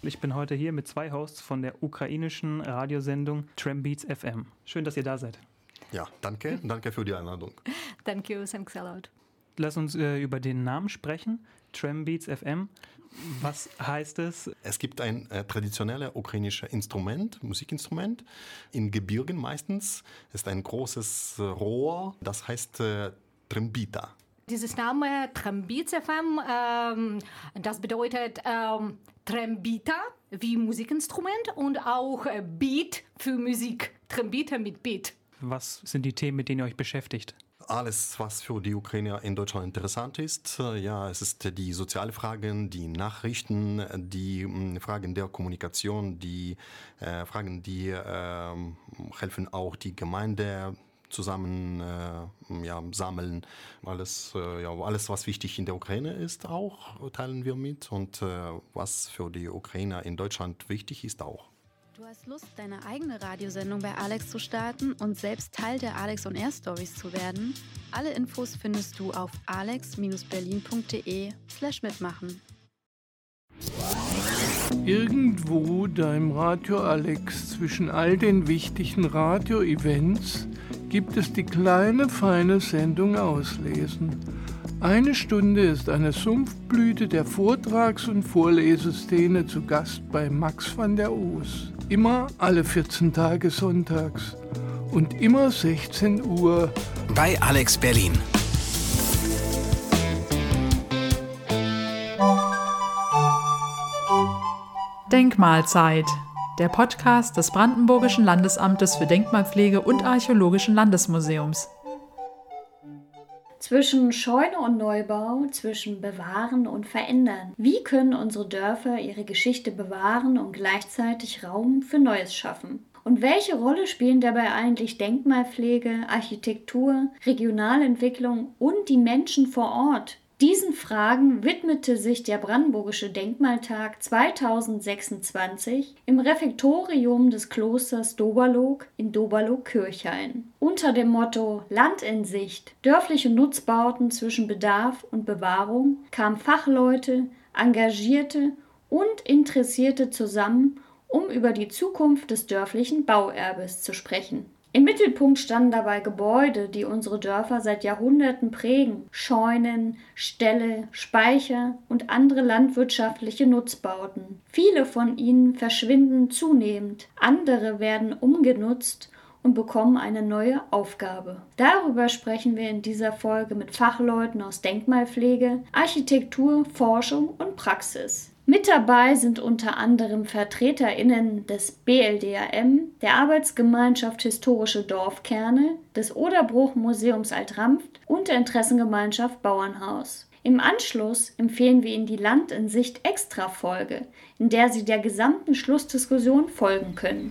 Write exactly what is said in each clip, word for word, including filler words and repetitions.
Ich bin heute hier mit zwei Hosts von der ukrainischen Radiosendung Trambeats F M. Schön, dass ihr da seid. Ja, danke. Danke für die Einladung. Thank you, thanks a lot. Lass uns äh, über den Namen sprechen. Trambeats F M. Was heißt es? Es gibt ein äh, traditionelles ukrainisches Instrument, Musikinstrument, in Gebirgen meistens. Es ist ein großes äh, Rohr, das heißt äh, Trambita. Dieses Name Trambeats F M, ähm, das bedeutet ähm, Trambita wie Musikinstrument und auch äh, Beat für Musik. Trambita mit Beat. Was sind die Themen, mit denen ihr euch beschäftigt? Alles, was für die Ukrainer in Deutschland interessant ist. Ja, es ist die sozialen Fragen, die Nachrichten, die mh, Fragen der Kommunikation, die äh, Fragen, die äh, helfen auch die Gemeinde zusammen äh, ja, sammeln. Alles, äh, ja, alles, was wichtig in der Ukraine ist, auch teilen wir mit. Und äh, was für die Ukrainer in Deutschland wichtig ist, auch. Du hast Lust, deine eigene Radiosendung bei Alex zu starten und selbst Teil der Alex on Air Stories zu werden? Alle Infos findest du auf alex berlin punkt de slash mitmachen. Irgendwo da im Radio Alex zwischen all den wichtigen Radio-Events gibt es die kleine, feine Sendung Auslesen. Eine Stunde ist eine Sumpfblüte der Vortrags- und Vorleseszene zu Gast bei Max van der Oos. Immer alle vierzehn Tage sonntags und immer sechzehn Uhr bei Alex Berlin. Denkmalzeit, der Podcast des Brandenburgischen Landesamtes für Denkmalpflege und Archäologischen Landesmuseums. Zwischen Scheune und Neubau, zwischen Bewahren und Verändern. Wie können unsere Dörfer ihre Geschichte bewahren und gleichzeitig Raum für Neues schaffen? Und welche Rolle spielen dabei eigentlich Denkmalpflege, Architektur, Regionalentwicklung und die Menschen vor Ort? Diesen Fragen widmete sich der Brandenburgische Denkmaltag zweitausendsechsundzwanzig im Refektorium des Klosters Doberloq in Doberloq-Kirchhain. Unter dem Motto Land in Sicht, dörfliche Nutzbauten zwischen Bedarf und Bewahrung kamen Fachleute, Engagierte und Interessierte zusammen, um über die Zukunft des dörflichen Bauerbes zu sprechen. Im Mittelpunkt standen dabei Gebäude, die unsere Dörfer seit Jahrhunderten prägen. Scheunen, Ställe, Speicher und andere landwirtschaftliche Nutzbauten. Viele von ihnen verschwinden zunehmend, andere werden umgenutzt und bekommen eine neue Aufgabe. Darüber sprechen wir in dieser Folge mit Fachleuten aus Denkmalpflege, Architektur, Forschung und Praxis. Mit dabei sind unter anderem VertreterInnen des B L D A M, der Arbeitsgemeinschaft Historische Dorfkerne, des Oderbruch-Museums Alt-Ranft und der Interessengemeinschaft Bauernhaus. Im Anschluss empfehlen wir Ihnen die Land in Sicht Extra-Folge, in der Sie der gesamten Schlussdiskussion folgen können.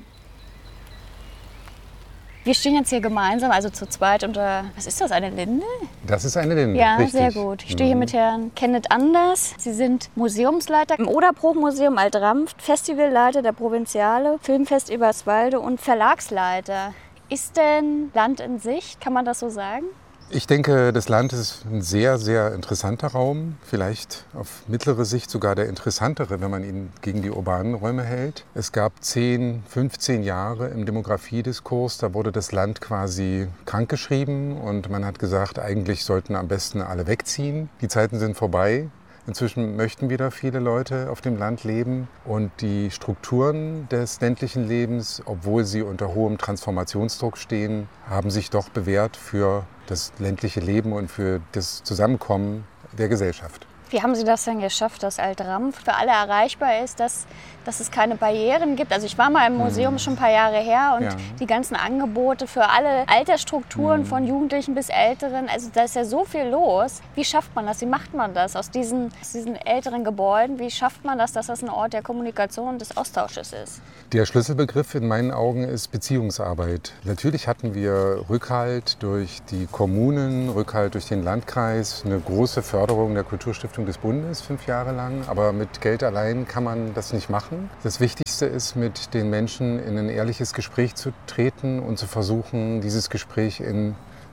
Wir stehen jetzt hier gemeinsam, also zu zweit unter, was ist das, eine Linde? Das ist eine Linde, Ja, richtig. sehr gut. Ich stehe hier mit Herrn Kenneth Anders. Sie sind Museumsleiter im Oderbruch-Museum Alt-Ranft, Festivalleiter der Provinziale, Filmfest Eberswalde und Verlagsleiter. Ist denn Land in Sicht, kann man das so sagen? Ich denke, das Land ist ein sehr, sehr interessanter Raum. Vielleicht auf mittlere Sicht sogar der interessantere, wenn man ihn gegen die urbanen Räume hält. Es gab zehn, fünfzehn Jahre im Demografiediskurs, da wurde das Land quasi krankgeschrieben und man hat gesagt, eigentlich sollten am besten alle wegziehen. Die Zeiten sind vorbei. Inzwischen möchten wieder viele Leute auf dem Land leben und die Strukturen des ländlichen Lebens, obwohl sie unter hohem Transformationsdruck stehen, haben sich doch bewährt für das ländliche Leben und für das Zusammenkommen der Gesellschaft. Wie haben Sie das denn geschafft, dass Alt-Ranft für alle erreichbar ist, dass, dass es keine Barrieren gibt? Also ich war mal im Museum schon ein paar Jahre her und Ja. die ganzen Angebote für alle Altersstrukturen Mhm. von Jugendlichen bis Älteren, also da ist ja so viel los. Wie schafft man das? Wie macht man das aus diesen, aus diesen älteren Gebäuden? Wie schafft man das, dass das ein Ort der Kommunikation und des Austausches ist? Der Schlüsselbegriff in meinen Augen ist Beziehungsarbeit. Natürlich hatten wir Rückhalt durch die Kommunen, Rückhalt durch den Landkreis, eine große Förderung der Kulturstiftung des Bundes fünf Jahre lang. Aber mit Geld allein kann man das nicht machen. Das Wichtigste ist, mit den Menschen in ein ehrliches Gespräch zu treten und zu versuchen, dieses Gespräch in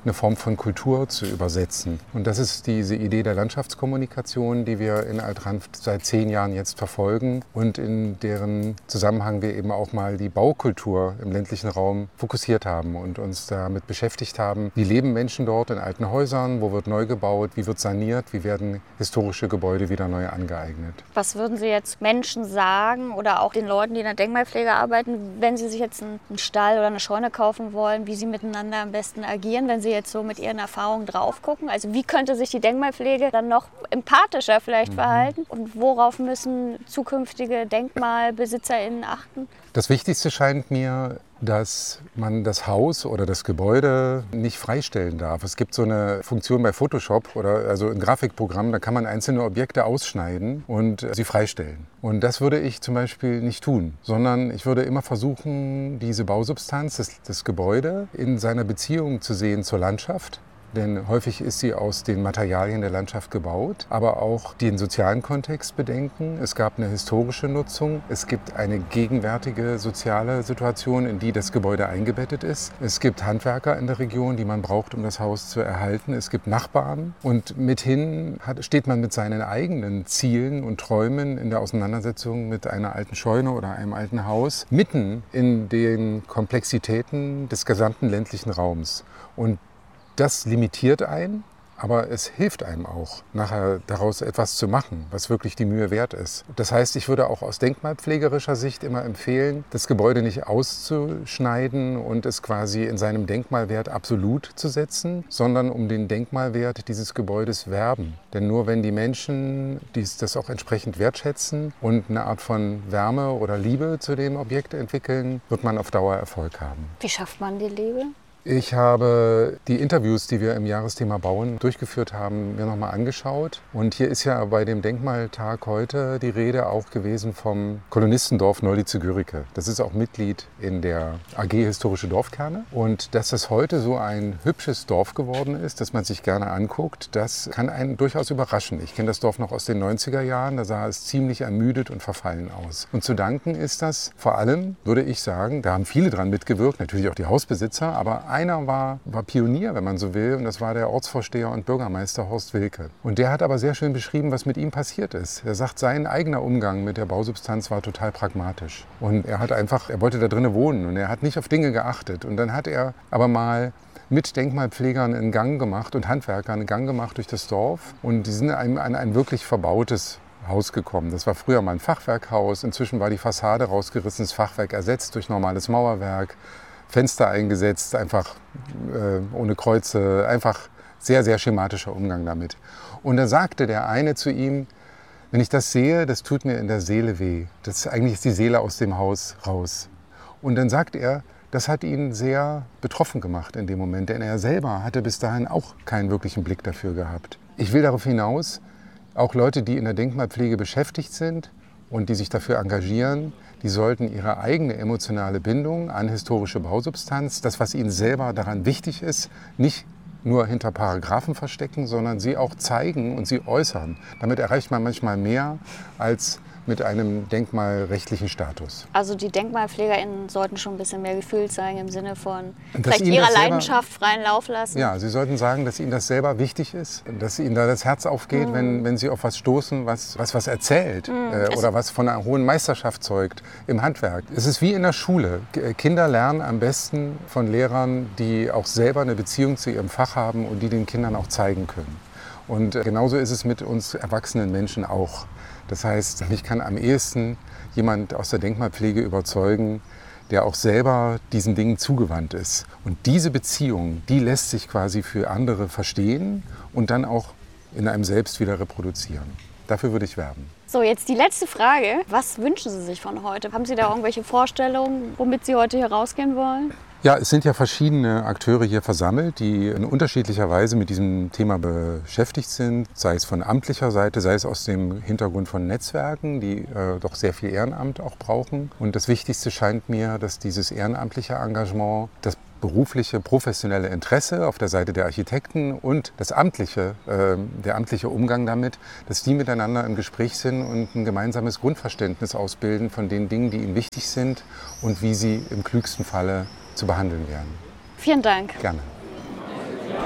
eine Form von Kultur zu übersetzen. Und das ist diese Idee der Landschaftskommunikation, die wir in Alt-Ranft seit zehn Jahren jetzt verfolgen und in deren Zusammenhang wir eben auch mal die Baukultur im ländlichen Raum fokussiert haben und uns damit beschäftigt haben, wie leben Menschen dort in alten Häusern, wo wird neu gebaut, wie wird saniert, wie werden historische Gebäude wieder neu angeeignet. Was würden Sie jetzt Menschen sagen oder auch den Leuten, die in der Denkmalpflege arbeiten, wenn sie sich jetzt einen Stall oder eine Scheune kaufen wollen, wie sie miteinander am besten agieren, wenn sie jetzt so mit ihren Erfahrungen drauf gucken? Also wie könnte sich die Denkmalpflege dann noch empathischer vielleicht mhm. verhalten? Und worauf müssen zukünftige DenkmalbesitzerInnen achten? Das Wichtigste scheint mir, dass man das Haus oder das Gebäude nicht freistellen darf. Es gibt so eine Funktion bei Photoshop oder also ein Grafikprogramm, da kann man einzelne Objekte ausschneiden und sie freistellen. Und das würde ich zum Beispiel nicht tun, sondern ich würde immer versuchen, diese Bausubstanz, das, das Gebäude, in seiner Beziehung zu sehen zur Landschaft. Denn häufig ist sie aus den Materialien der Landschaft gebaut, aber auch den sozialen Kontext bedenken. Es gab eine historische Nutzung, es gibt eine gegenwärtige soziale Situation, in die das Gebäude eingebettet ist. Es gibt Handwerker in der Region, die man braucht, um das Haus zu erhalten. Es gibt Nachbarn und mithin hat, steht man mit seinen eigenen Zielen und Träumen in der Auseinandersetzung mit einer alten Scheune oder einem alten Haus mitten in den Komplexitäten des gesamten ländlichen Raums. Und das limitiert einen, aber es hilft einem auch, nachher daraus etwas zu machen, was wirklich die Mühe wert ist. Das heißt, ich würde auch aus denkmalpflegerischer Sicht immer empfehlen, das Gebäude nicht auszuschneiden und es quasi in seinem Denkmalwert absolut zu setzen, sondern um den Denkmalwert dieses Gebäudes werben. Denn nur wenn die Menschen dies, das auch entsprechend wertschätzen und eine Art von Wärme oder Liebe zu dem Objekt entwickeln, wird man auf Dauer Erfolg haben. Wie schafft man die Liebe? Ich habe die Interviews, die wir im Jahresthema Bauen durchgeführt haben, mir nochmal angeschaut. Und hier ist ja bei dem Denkmaltag heute die Rede auch gewesen vom Kolonistendorf Neulice-Görike. Das ist auch Mitglied in der A G Historische Dorfkerne. Und dass das heute so ein hübsches Dorf geworden ist, das man sich gerne anguckt, das kann einen durchaus überraschen. Ich kenne das Dorf noch aus den neunziger Jahren, da sah es ziemlich ermüdet und verfallen aus. Und zu danken ist das vor allem, würde ich sagen, da haben viele dran mitgewirkt, natürlich auch die Hausbesitzer, aber einer war, war Pionier, wenn man so will, und das war der Ortsvorsteher und Bürgermeister Horst Wilke. Und der hat aber sehr schön beschrieben, was mit ihm passiert ist. Er sagt, sein eigener Umgang mit der Bausubstanz war total pragmatisch. Und er hat einfach, er wollte da drinnen wohnen und er hat nicht auf Dinge geachtet. Und dann hat er aber mal mit Denkmalpflegern einen Gang gemacht und Handwerkern einen Gang gemacht durch das Dorf. Und die sind an ein, ein wirklich verbautes Haus gekommen. Das war früher mal ein Fachwerkhaus. Inzwischen war die Fassade rausgerissen, das Fachwerk ersetzt durch normales Mauerwerk. Fenster eingesetzt, einfach äh, ohne Kreuze, einfach sehr, sehr schematischer Umgang damit. Und da sagte der eine zu ihm, wenn ich das sehe, das tut mir in der Seele weh. Das, eigentlich ist die Seele aus dem Haus raus. Und dann sagt er, das hat ihn sehr betroffen gemacht in dem Moment, denn er selber hatte bis dahin auch keinen wirklichen Blick dafür gehabt. Ich will darauf hinaus, auch Leute, die in der Denkmalpflege beschäftigt sind und die sich dafür engagieren, die sollten ihre eigene emotionale Bindung an historische Bausubstanz, das, was ihnen selber daran wichtig ist, nicht nur hinter Paragraphen verstecken, sondern sie auch zeigen und sie äußern. Damit erreicht man manchmal mehr als mit einem denkmalrechtlichen Status. Also die DenkmalpflegerInnen sollten schon ein bisschen mehr Gefühl zeigen im Sinne von dass vielleicht ihrer Leidenschaft selber, freien Lauf lassen. Ja, sie sollten sagen, dass ihnen das selber wichtig ist, dass ihnen da das Herz aufgeht, mhm. wenn, wenn sie auf was stoßen, was was, was erzählt mhm. äh, oder was von einer hohen Meisterschaft zeugt im Handwerk. Es ist wie in der Schule. Kinder lernen am besten von Lehrern, die auch selber eine Beziehung zu ihrem Fach haben und die den Kindern auch zeigen können. Und genauso ist es mit uns erwachsenen Menschen auch. Das heißt, mich kann am ehesten jemand aus der Denkmalpflege überzeugen, der auch selber diesen Dingen zugewandt ist. Und diese Beziehung, die lässt sich quasi für andere verstehen und dann auch in einem selbst wieder reproduzieren. Dafür würde ich werben. So, jetzt die letzte Frage. Was wünschen Sie sich von heute? Haben Sie da irgendwelche Vorstellungen, womit Sie heute hier rausgehen wollen? Ja, es sind ja verschiedene Akteure hier versammelt, die in unterschiedlicher Weise mit diesem Thema beschäftigt sind, sei es von amtlicher Seite, sei es aus dem Hintergrund von Netzwerken, die äh, doch sehr viel Ehrenamt auch brauchen. Und das Wichtigste scheint mir, dass dieses ehrenamtliche Engagement, das berufliche, professionelle Interesse auf der Seite der Architekten und das amtliche, äh, der amtliche Umgang damit, dass die miteinander im Gespräch sind und ein gemeinsames Grundverständnis ausbilden von den Dingen, die ihnen wichtig sind und wie sie im klügsten Falle zu behandeln werden. Vielen Dank. Gerne.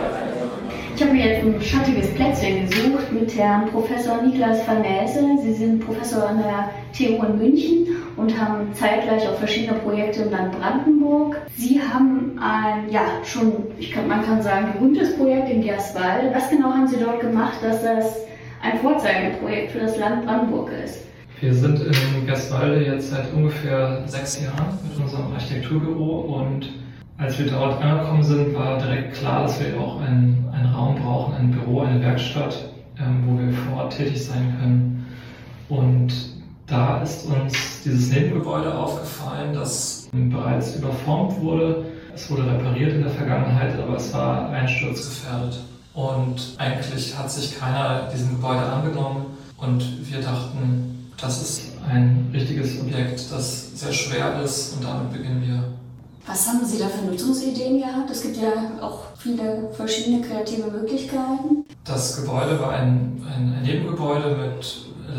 Ich habe mir jetzt ein schattiges Plätzchen gesucht mit Herrn Professor Niklas van Nelze. Sie sind Professor an der T U in München und haben zeitgleich auch verschiedene Projekte im Land Brandenburg. Sie haben ein, ja, schon, ich kann, man kann sagen, berühmtes Projekt in Gerswalde. Was genau haben Sie dort gemacht, dass das ein Vorzeigeprojekt für das Land Brandenburg ist? Wir sind in Gerswalde jetzt seit ungefähr sechs Jahren mit unserem Architekturbüro und als wir dort angekommen sind, war direkt klar, dass wir auch einen, einen Raum brauchen, ein Büro, eine Werkstatt, ähm, wo wir vor Ort tätig sein können. Und da ist uns dieses Nebengebäude aufgefallen, das bereits überformt wurde. Es wurde repariert in der Vergangenheit, aber es war einsturzgefährdet. Und eigentlich hat sich keiner diesem Gebäude angenommen und wir dachten, das ist ein richtiges Objekt, das sehr schwer ist und damit beginnen wir. Was haben Sie da für Nutzungsideen gehabt? Es gibt ja auch viele verschiedene kreative Möglichkeiten. Das Gebäude war ein, ein, ein Nebengebäude mit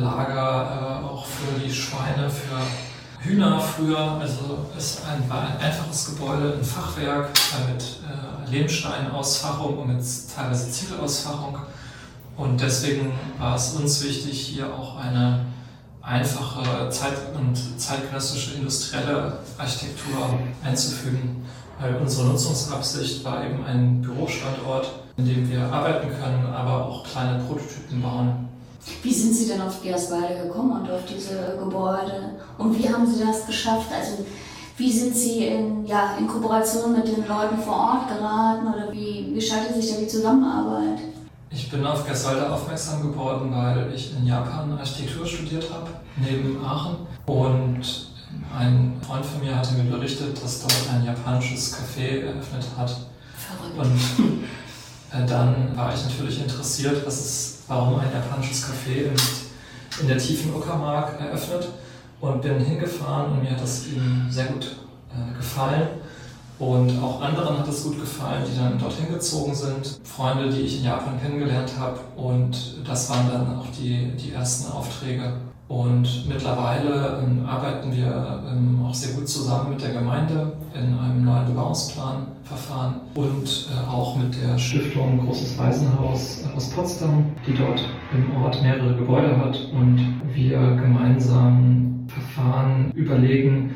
Lager, äh, auch für die Schweine, für Hühner früher. Also es ein, war ein einfaches Gebäude, ein Fachwerk äh, mit äh, Lehmsteinaussfachung und mit teilweise Ziegelaussfachung. Und deswegen war es uns wichtig, hier auch eine einfache zeit- und zeitgenössische industrielle Architektur einzufügen, weil unsere Nutzungsabsicht war eben ein Bürostandort, in dem wir arbeiten können, aber auch kleine Prototypen bauen. Wie sind Sie denn auf Gerswalde gekommen und auf diese Gebäude? Und wie haben Sie das geschafft? Also wie sind Sie in, ja, in Kooperation mit den Leuten vor Ort geraten oder wie gestaltet sich da die Zusammenarbeit? Ich bin auf Gerswalde aufmerksam geworden, weil ich in Japan Architektur studiert habe, neben Aachen. Und ein Freund von mir hatte mir berichtet, dass dort ein japanisches Café eröffnet hat. Verrückt. Und äh, dann war ich natürlich interessiert, was es, warum ein japanisches Café in, in der tiefen Uckermark eröffnet. Und bin hingefahren und mir hat das eben sehr gut äh, gefallen. Und auch anderen hat es gut gefallen, die dann dorthin gezogen sind. Freunde, die ich in Japan kennengelernt habe. Und das waren dann auch die, die ersten Aufträge. Und mittlerweile ähm, arbeiten wir ähm, auch sehr gut zusammen mit der Gemeinde in einem neuen Bebauungsplanverfahren und äh, auch mit der Stiftung Großes Waisenhaus aus Potsdam, die dort im Ort mehrere Gebäude hat. Und wir gemeinsam Verfahren überlegen,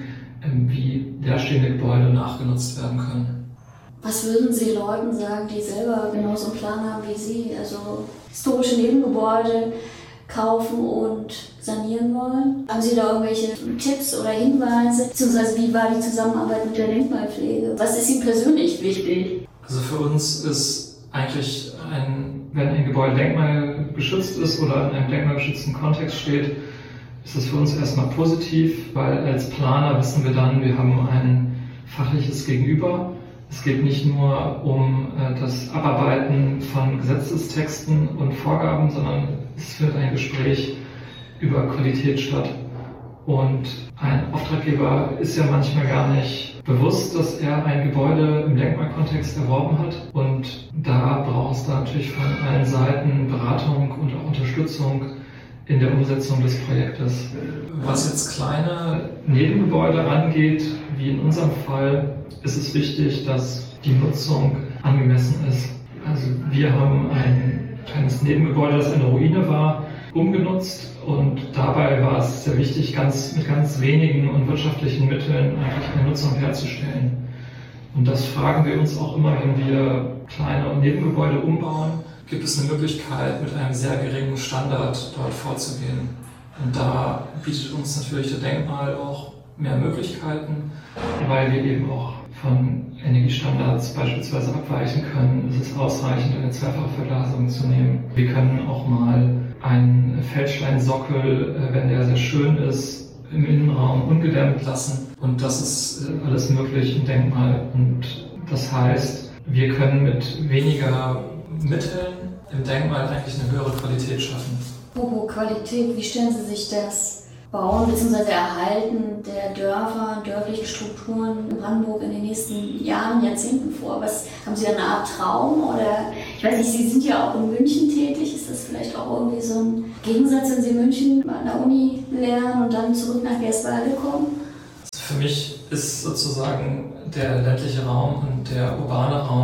wie leerstehende Gebäude nachgenutzt werden können. Was würden Sie Leuten sagen, die selber genauso einen Plan haben wie Sie, also historische Nebengebäude kaufen und sanieren wollen? Haben Sie da irgendwelche Tipps oder Hinweise? Beziehungsweise wie war die Zusammenarbeit mit der Denkmalpflege? Was ist Ihnen persönlich wichtig? Also für uns ist eigentlich, ein, wenn ein Gebäude denkmalgeschützt ist oder in einem denkmalgeschützten Kontext steht, ist das für uns erstmal positiv, weil als Planer wissen wir dann, wir haben ein fachliches Gegenüber. Es geht nicht nur um äh, das Abarbeiten von Gesetzestexten und Vorgaben, sondern es findet ein Gespräch über Qualität statt. Und ein Auftraggeber ist ja manchmal gar nicht bewusst, dass er ein Gebäude im Denkmalkontext erworben hat. Und da braucht es dann natürlich von allen Seiten Beratung und auch Unterstützung in der Umsetzung des Projektes. Was jetzt kleine Nebengebäude angeht, wie in unserem Fall, ist es wichtig, dass die Nutzung angemessen ist. Also wir haben ein kleines Nebengebäude, das eine Ruine war, umgenutzt und dabei war es sehr wichtig, ganz, mit ganz wenigen und wirtschaftlichen Mitteln eigentlich eine Nutzung herzustellen. Und das fragen wir uns auch immer, wenn wir kleine Nebengebäude umbauen. Gibt es eine Möglichkeit, mit einem sehr geringen Standard dort vorzugehen? Und da bietet uns natürlich der Denkmal auch mehr Möglichkeiten, weil wir eben auch von Energiestandards beispielsweise abweichen können. Es ist ausreichend, eine zweifache Verglasung zu nehmen. Wir können auch mal einen Feldsteinsockel, wenn der sehr schön ist, im Innenraum ungedämmt lassen. Und das ist alles möglich im Denkmal. Und das heißt, wir können mit weniger Mitteln im Denkmal eigentlich eine höhere Qualität schaffen. Hohe Qualität, wie stellen Sie sich das Bauen bzw. Erhalten der Dörfer, dörflichen Strukturen in Brandenburg in den nächsten Jahren, Jahrzehnten vor? Was, haben Sie da eine Art Traum? Oder ich weiß nicht, Sie sind ja auch in München tätig. Ist das vielleicht auch irgendwie so ein Gegensatz, wenn Sie München an der Uni lernen und dann zurück nach Gerswalde kommen? Also für mich ist sozusagen der ländliche Raum und der urbane Raum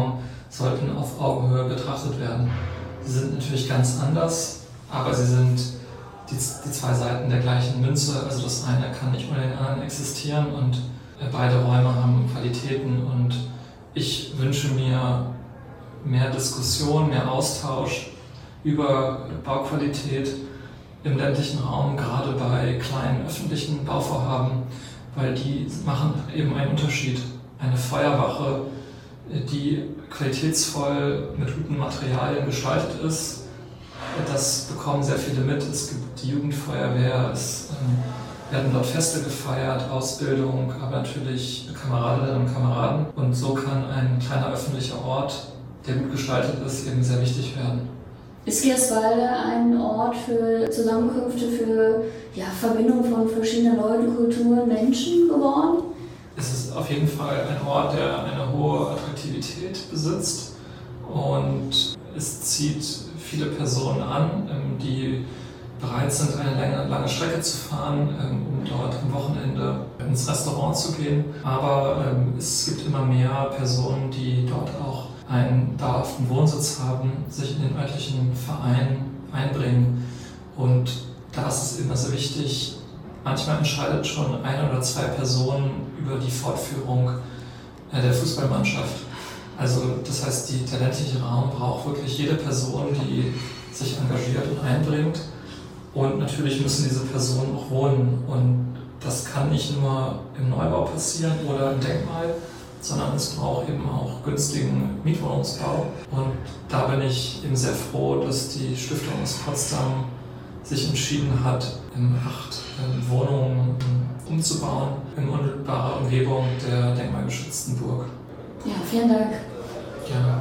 sollten auf Augenhöhe betrachtet werden. Sie sind natürlich ganz anders, aber sie sind die, die zwei Seiten der gleichen Münze. Also das eine kann nicht ohne den anderen existieren und beide Räume haben Qualitäten und ich wünsche mir mehr Diskussion, mehr Austausch über Bauqualität im ländlichen Raum, gerade bei kleinen öffentlichen Bauvorhaben, weil die machen eben einen Unterschied. Eine Feuerwache, die qualitätsvoll mit guten Materialien gestaltet ist, das bekommen sehr viele mit. Es gibt die Jugendfeuerwehr, es ähm, werden dort Feste gefeiert, Ausbildung, aber natürlich Kameradinnen und Kameraden. Und so kann ein kleiner öffentlicher Ort, der gut gestaltet ist, eben sehr wichtig werden. Ist Gerswalde ein Ort für Zusammenkünfte, für ja, Verbindung von verschiedenen Leuten, Kulturen, Menschen geworden? Es ist auf jeden Fall ein Ort, der eine hohe Attraktivität besitzt und es zieht viele Personen an, die bereit sind, eine lange, lange Strecke zu fahren, um dort am Wochenende ins Restaurant zu gehen. Aber es gibt immer mehr Personen, die dort auch einen dauerhaften Wohnsitz haben, sich in den örtlichen Verein einbringen. Und da ist es immer sehr wichtig, manchmal entscheidet schon eine oder zwei Personen über die Fortführung der Fußballmannschaft. Also das heißt, die, der ländliche Raum braucht wirklich jede Person, die sich engagiert und einbringt. Und natürlich müssen diese Personen auch wohnen. Und das kann nicht nur im Neubau passieren oder im Denkmal, sondern es braucht eben auch günstigen Mietwohnungsbau. Und da bin ich eben sehr froh, dass die Stiftung aus Potsdam sich entschieden hat, acht Wohnungen umzubauen in unmittelbarer Umgebung der denkmalgeschützten Burg. Ja, vielen Dank. Ja.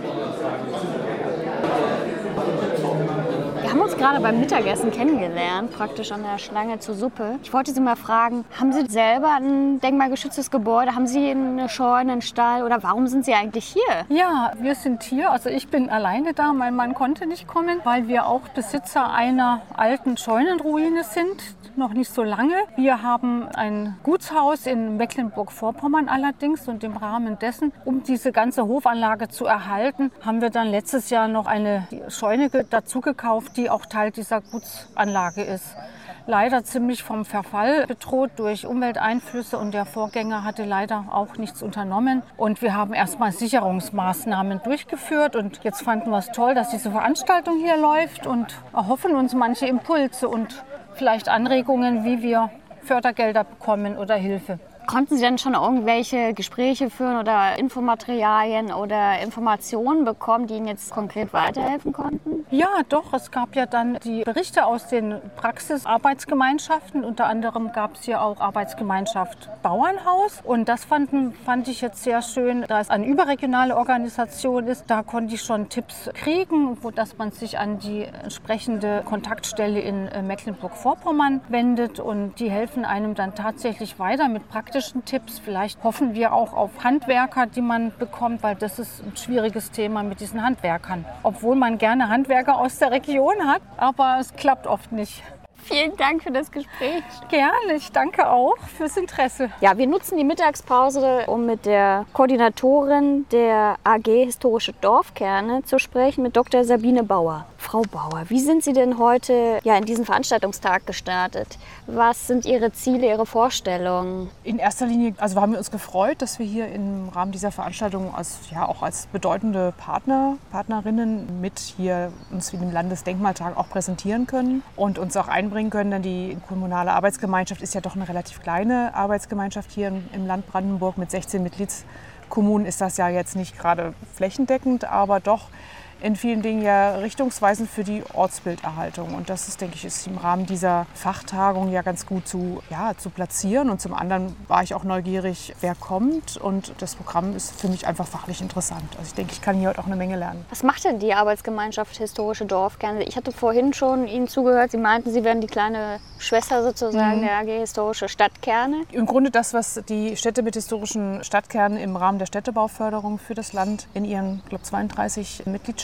Wir haben uns gerade beim Mittagessen kennengelernt, praktisch an der Schlange zur Suppe. Ich wollte Sie mal fragen, haben Sie selber ein denkmalgeschütztes Gebäude? Haben Sie eine Scheune, einen Stall oder warum sind Sie eigentlich hier? Ja, wir sind hier. Also ich bin alleine da. Mein Mann konnte nicht kommen, weil wir auch Besitzer einer alten Scheunenruine sind. Noch nicht so lange. Wir haben ein Gutshaus in Mecklenburg-Vorpommern allerdings und im Rahmen dessen, um diese ganze Hofanlage zu erhalten, haben wir dann letztes Jahr noch eine Scheune dazu gekauft, die auch Teil dieser Gutsanlage ist. Leider ziemlich vom Verfall bedroht durch Umwelteinflüsse und der Vorgänger hatte leider auch nichts unternommen. Und wir haben erstmal Sicherungsmaßnahmen durchgeführt und jetzt fanden wir es toll, dass diese Veranstaltung hier läuft und erhoffen uns manche Impulse und vielleicht Anregungen, wie wir Fördergelder bekommen oder Hilfe. Konnten Sie denn schon irgendwelche Gespräche führen oder Infomaterialien oder Informationen bekommen, die Ihnen jetzt konkret weiterhelfen konnten? Ja, doch. Es gab ja dann die Berichte aus den Praxisarbeitsgemeinschaften. Unter anderem gab es hier auch Arbeitsgemeinschaft Bauernhaus. Und das fanden, fand ich jetzt sehr schön, da es eine überregionale Organisation ist. Da konnte ich schon Tipps kriegen, wo dass man sich an die entsprechende Kontaktstelle in Mecklenburg-Vorpommern wendet. Und die helfen einem dann tatsächlich weiter mit praktischen Tipps. Vielleicht hoffen wir auch auf Handwerker, die man bekommt, weil das ist ein schwieriges Thema mit diesen Handwerkern. Obwohl man gerne Handwerker aus der Region hat, aber es klappt oft nicht. Vielen Dank für das Gespräch. Gerne, ich danke auch fürs Interesse. Ja, wir nutzen die Mittagspause, um mit der Koordinatorin der A G Historische Dorfkerne zu sprechen, mit Doktor Sabine Bauer. Frau Bauer, wie sind Sie denn heute ja, in diesen Veranstaltungstag gestartet? Was sind Ihre Ziele, Ihre Vorstellungen? In erster Linie also haben wir uns gefreut, dass wir hier im Rahmen dieser Veranstaltung als, ja, auch als bedeutende Partner, Partnerinnen mit hier uns wie dem Landesdenkmaltag auch präsentieren können und uns auch einbringen können, denn die kommunale Arbeitsgemeinschaft ist ja doch eine relativ kleine Arbeitsgemeinschaft hier im Land Brandenburg. Mit sechzehn Mitgliedskommunen ist das ja jetzt nicht gerade flächendeckend, aber doch in vielen Dingen ja richtungsweisend für die Ortsbilderhaltung. Und das ist, denke ich, ist im Rahmen dieser Fachtagung ja ganz gut zu, ja, zu platzieren. Und zum anderen war ich auch neugierig, wer kommt. Und das Programm ist für mich einfach fachlich interessant. Also ich denke, ich kann hier heute auch eine Menge lernen. Was macht denn die Arbeitsgemeinschaft Historische Dorfkerne? Ich hatte vorhin schon Ihnen zugehört, Sie meinten, Sie wären die kleine Schwester sozusagen mhm. der A G Historische Stadtkerne. Im Grunde das, was die Städte mit historischen Stadtkernen im Rahmen der Städtebauförderung für das Land in ihren, ich glaube, zweiunddreißig Mitgliedstaaten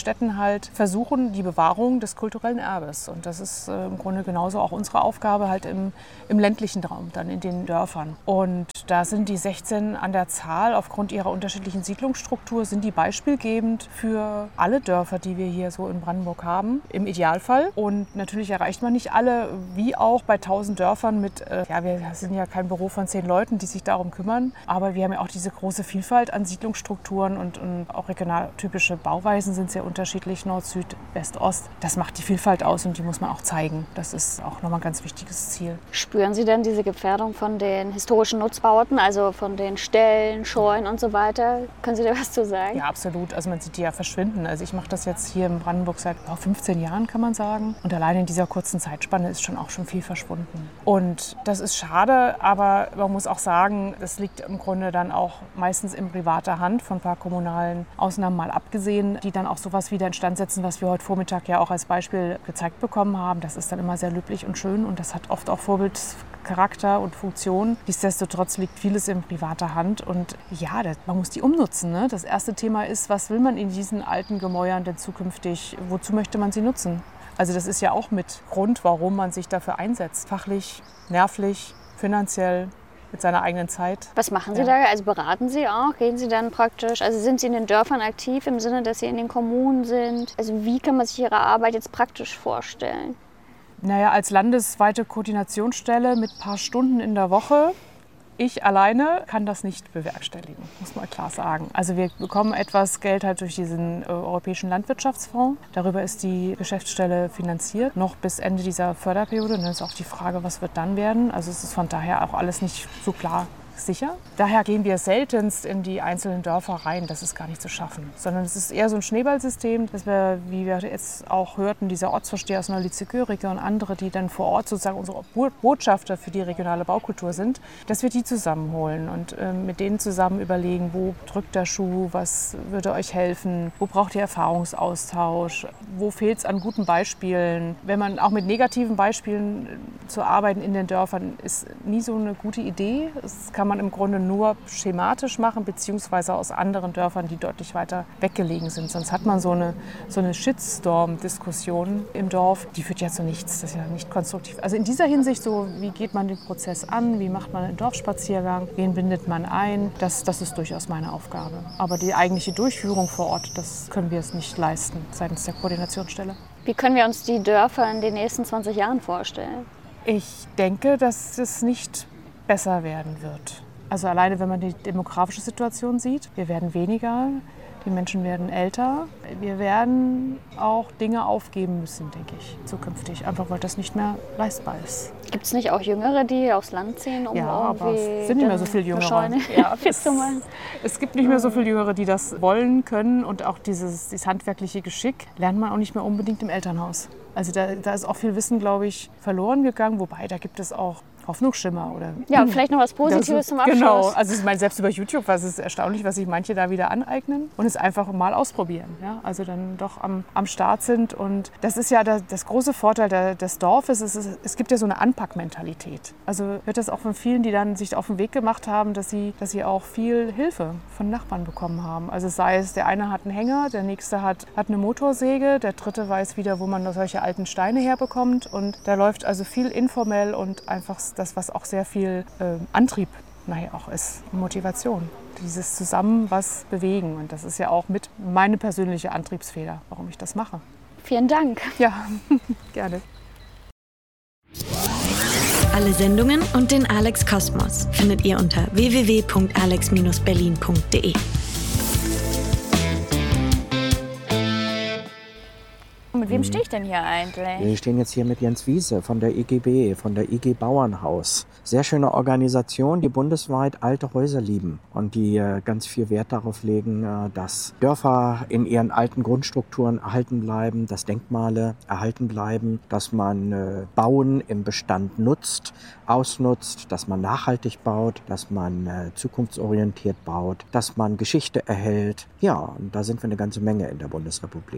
Städten halt versuchen, die Bewahrung des kulturellen Erbes. Und das ist äh, im Grunde genauso auch unsere Aufgabe halt im, im ländlichen Raum, dann in den Dörfern. Und da sind die sechzehn an der Zahl, aufgrund ihrer unterschiedlichen Siedlungsstruktur, sind die beispielgebend für alle Dörfer, die wir hier so in Brandenburg haben, im Idealfall. Und natürlich erreicht man nicht alle, wie auch bei tausend Dörfern mit, äh, ja, wir sind ja kein Büro von zehn Leuten, die sich darum kümmern, aber wir haben ja auch diese große Vielfalt an Siedlungsstrukturen und, und auch regionaltypische Bauweisen sind sehr unterschiedlich, Nord, Süd, West, Ost. Das macht die Vielfalt aus und die muss man auch zeigen. Das ist auch nochmal ein ganz wichtiges Ziel. Spüren Sie denn diese Gefährdung von den historischen Nutzbauten, also von den Ställen, Scheunen und so weiter? Können Sie da was zu sagen? Ja, absolut. Also man sieht die ja verschwinden. Also ich mache das jetzt hier in Brandenburg seit oh, fünfzehn Jahren, kann man sagen. Und allein in dieser kurzen Zeitspanne ist schon auch schon viel verschwunden. Und das ist schade, aber man muss auch sagen, das liegt im Grunde dann auch meistens in privater Hand, von ein paar kommunalen Ausnahmen mal abgesehen, die dann auch sowas wieder instand setzen, was wir heute Vormittag ja auch als Beispiel gezeigt bekommen haben. Das ist dann immer sehr löblich und schön und das hat oft auch Vorbildcharakter und Funktion. Nichtsdestotrotz liegt vieles in privater Hand und ja, das, man muss die umnutzen. Ne? Das erste Thema ist, was will man in diesen alten Gemäuern denn zukünftig, wozu möchte man sie nutzen? Also das ist ja auch mit Grund, warum man sich dafür einsetzt. Fachlich, nervlich, finanziell, mit seiner eigenen Zeit. Was machen Sie ja. da? Also beraten Sie auch? Gehen Sie dann praktisch, also sind Sie in den Dörfern aktiv im Sinne, dass Sie in den Kommunen sind? Also wie kann man sich Ihre Arbeit jetzt praktisch vorstellen? Naja, als landesweite Koordinationsstelle mit ein paar Stunden in der Woche. Ich alleine kann das nicht bewerkstelligen, muss man klar sagen. Also wir bekommen etwas Geld halt durch diesen äh, Europäischen Landwirtschaftsfonds. Darüber ist die Geschäftsstelle finanziert, noch bis Ende dieser Förderperiode. Und dann ist auch die Frage, was wird dann werden. Also es ist von daher auch alles nicht so klar sicher. Daher gehen wir seltenst in die einzelnen Dörfer rein, das ist gar nicht zu schaffen. Sondern es ist eher so ein Schneeballsystem, dass wir, wie wir jetzt auch hörten, dieser Ortsvorsteher aus Neulitzekörike und andere, die dann vor Ort sozusagen unsere Botschafter für die regionale Baukultur sind, dass wir die zusammenholen und äh, mit denen zusammen überlegen, wo drückt der Schuh, was würde euch helfen, wo braucht ihr Erfahrungsaustausch, wo fehlt es an guten Beispielen. Wenn man auch mit negativen Beispielen äh, zu arbeiten in den Dörfern, ist nie so eine gute Idee. Es kann man im Grunde nur schematisch machen, beziehungsweise aus anderen Dörfern, die deutlich weiter weggelegen sind. Sonst hat man so eine, so eine Shitstorm-Diskussion im Dorf, die führt ja zu nichts, das ist ja nicht konstruktiv. Also in dieser Hinsicht so, wie geht man den Prozess an, wie macht man einen Dorfspaziergang, wen bindet man ein, das, das ist durchaus meine Aufgabe. Aber die eigentliche Durchführung vor Ort, das können wir es nicht leisten seitens der Koordinationsstelle. Wie können wir uns die Dörfer in den nächsten zwanzig Jahren vorstellen? Ich denke, dass es nicht besser werden wird. Also alleine, wenn man die demografische Situation sieht, wir werden weniger, die Menschen werden älter. Wir werden auch Dinge aufgeben müssen, denke ich, zukünftig, einfach weil das nicht mehr leistbar ist. Gibt es nicht auch Jüngere, die aufs Land ziehen, um ja, aber irgendwie es sind nicht mehr so viele Jüngere. Ja, es, es gibt nicht mehr so viele Jüngere, die das wollen können und auch dieses, dieses handwerkliche Geschick lernt man auch nicht mehr unbedingt im Elternhaus. Also da, da ist auch viel Wissen, glaube ich, verloren gegangen, wobei da gibt es auch Hoffnungsschimmer. Oder ja, vielleicht noch was Positives zum Abschluss. Genau, also ich meine, selbst über YouTube war es erstaunlich, was sich manche da wieder aneignen und es einfach mal ausprobieren. Ja? Also dann doch am, am Start sind und das ist ja das, das große Vorteil der, des Dorfes, es, ist, es gibt ja so eine Anpackmentalität. Also wird das auch von vielen, die dann sich auf den Weg gemacht haben, dass sie, dass sie auch viel Hilfe von Nachbarn bekommen haben. Also sei es, der eine hat einen Hänger, der nächste hat, hat eine Motorsäge, der dritte weiß wieder, wo man solche alten Steine herbekommt und da läuft also viel informell und einfach das, was auch sehr viel äh, Antrieb nachher auch ist, Motivation. Dieses zusammen was bewegen. Und das ist ja auch mit meine persönliche Antriebsfeder, warum ich das mache. Vielen Dank. Ja, gerne. Alle Sendungen und den Alex Kosmos findet ihr unter w w w punkt alex Bindestrich berlin punkt de. Mit wem stehe ich denn hier eigentlich? Wir stehen jetzt hier mit Jens Wiese von der I G B, von der I G Bauernhaus. Sehr schöne Organisation, die bundesweit alte Häuser lieben und die äh, ganz viel Wert darauf legen, äh, dass Dörfer in ihren alten Grundstrukturen erhalten bleiben, dass Denkmale erhalten bleiben, dass man äh, Bauen im Bestand nutzt, ausnutzt, dass man nachhaltig baut, dass man äh, zukunftsorientiert baut, dass man Geschichte erhält. Ja, und da sind wir eine ganze Menge in der Bundesrepublik.